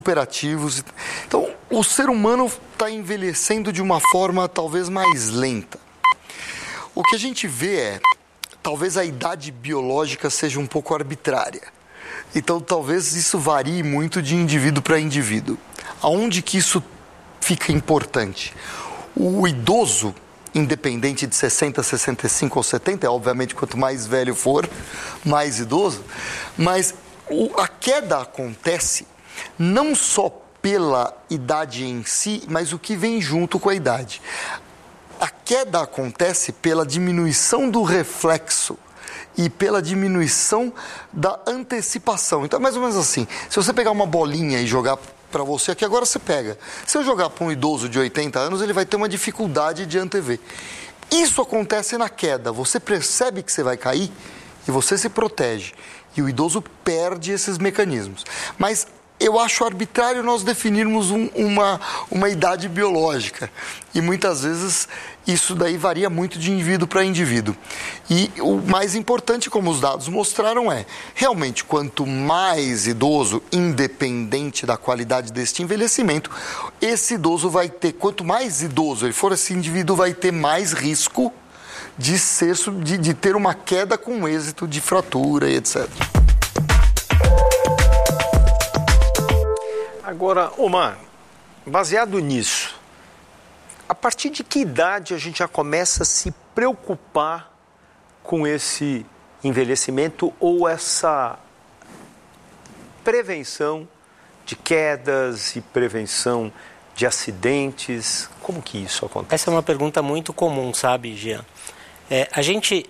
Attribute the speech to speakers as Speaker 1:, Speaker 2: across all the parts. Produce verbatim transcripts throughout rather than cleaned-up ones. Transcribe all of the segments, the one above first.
Speaker 1: superativos. Então, o ser humano está envelhecendo de uma forma talvez mais lenta. O que a gente vê é, talvez a idade biológica seja um pouco arbitrária. Então, talvez isso varie muito de indivíduo para indivíduo. Aonde que isso fica importante? O idoso, independente de sessenta, sessenta e cinco ou setenta, obviamente quanto mais velho for, mais idoso, mas o, a queda acontece não só pela idade em si, mas o que vem junto com a idade. A queda acontece pela diminuição do reflexo e pela diminuição da antecipação. Então é mais ou menos assim, se você pegar uma bolinha e jogar para você aqui, agora você pega. Se eu jogar para um idoso de oitenta anos, ele vai ter uma dificuldade de antever. Isso acontece na queda, você percebe que você vai cair e você se protege. E o idoso perde esses mecanismos. Mas eu acho arbitrário nós definirmos um, uma, uma idade biológica. E muitas vezes isso daí varia muito de indivíduo para indivíduo. E o mais importante, como os dados mostraram, é realmente quanto mais idoso, independente da qualidade deste envelhecimento, esse idoso vai ter, quanto mais idoso ele for, esse indivíduo vai ter mais risco de, ser, de, de ter uma queda com êxito, de fratura e etcétera.
Speaker 2: Agora, Omar, baseado nisso, a partir de que idade a gente já começa a se preocupar com esse envelhecimento ou essa prevenção de quedas e prevenção de acidentes? Como que isso acontece?
Speaker 3: Essa é uma pergunta muito comum, sabe, Jean? É, a gente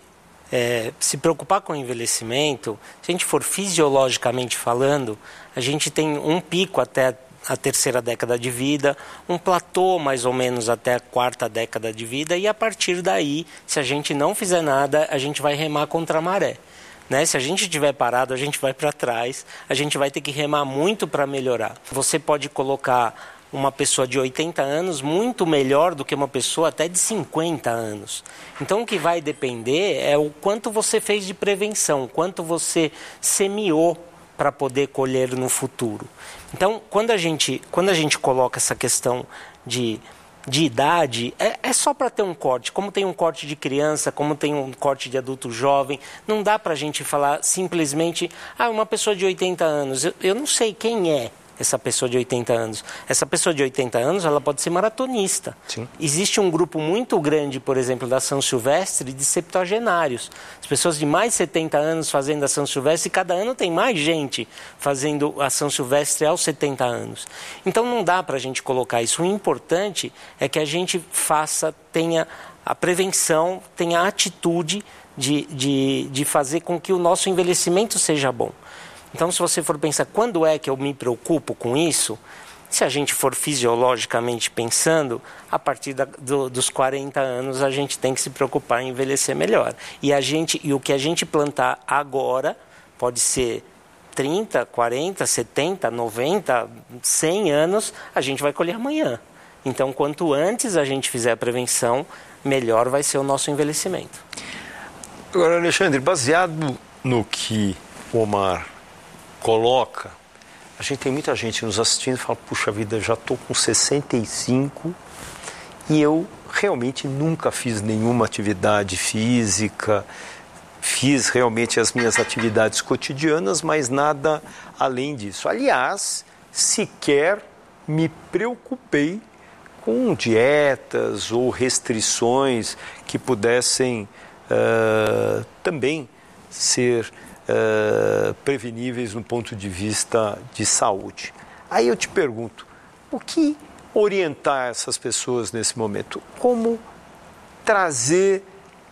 Speaker 3: é, se preocupar com o envelhecimento, se a gente for fisiologicamente falando, a gente tem um pico até a terceira década de vida, um platô mais ou menos até a quarta década de vida, e a partir daí, se a gente não fizer nada, a gente vai remar contra a maré. Né? Se a gente estiver parado, a gente vai para trás, a gente vai ter que remar muito para melhorar. Você pode colocar uma pessoa de oitenta anos muito melhor do que uma pessoa até de cinquenta anos. Então, o que vai depender é o quanto você fez de prevenção, quanto você semeou para poder colher no futuro. Então, quando a gente, quando a gente coloca essa questão de, de idade, é, é só para ter um corte. Como tem um corte de criança, como tem um corte de adulto jovem, não dá para a gente falar simplesmente, ah, uma pessoa de oitenta anos, eu, eu não sei quem é essa pessoa de oitenta anos. Essa pessoa de oitenta anos, ela pode ser maratonista.
Speaker 2: Sim.
Speaker 3: Existe um grupo muito grande, por exemplo, da São Silvestre, de septuagenários. As pessoas de mais de setenta anos fazendo a São Silvestre, e cada ano tem mais gente fazendo a São Silvestre aos setenta anos. Então não dá para a gente colocar isso. O importante é que a gente faça, tenha a prevenção, tenha a atitude de, de, de fazer com que o nosso envelhecimento seja bom. Então, se você for pensar, quando é que eu me preocupo com isso? Se a gente for fisiologicamente pensando, a partir da, do, dos quarenta anos, a gente tem que se preocupar em envelhecer melhor. E, a gente, e o que a gente plantar agora pode ser trinta, quarenta, setenta, noventa, cem anos, a gente vai colher amanhã. Então, quanto antes a gente fizer a prevenção, melhor vai ser o nosso envelhecimento.
Speaker 2: Agora, Alexandre, baseado no que o Omar coloca, a gente tem muita gente nos assistindo e fala, puxa vida, já estou com sessenta e cinco e eu realmente nunca fiz nenhuma atividade física, fiz realmente as minhas atividades cotidianas, mas nada além disso. Aliás, sequer me preocupei com dietas ou restrições que pudessem uh, também ser Uh, preveníveis no ponto de vista de saúde. Aí eu te pergunto, o que orientar essas pessoas nesse momento? Como trazer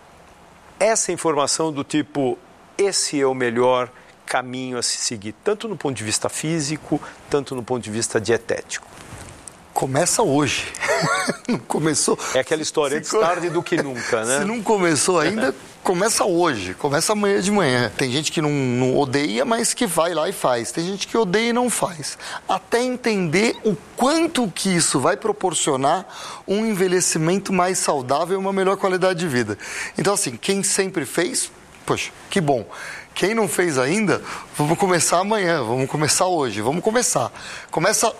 Speaker 2: essa informação do tipo, esse é o melhor caminho a se seguir, tanto no ponto de vista físico, tanto no ponto de vista dietético?
Speaker 1: Começa hoje. Não começou.
Speaker 2: É aquela história, antes tarde do que nunca, né?
Speaker 1: Se não começou ainda, começa hoje. Começa amanhã de manhã. Tem gente que não, não odeia, mas que vai lá e faz. Tem gente que odeia e não faz. Até entender o quanto que isso vai proporcionar um envelhecimento mais saudável e uma melhor qualidade de vida. Então, assim, quem sempre fez, Poxa, que bom. Quem não fez ainda, vamos começar amanhã, vamos começar hoje, vamos começar. Começa